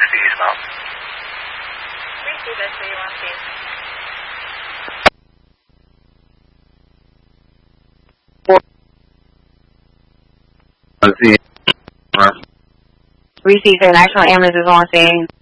Eastbound. Receive S316. Receive, the national ambulance is on scene.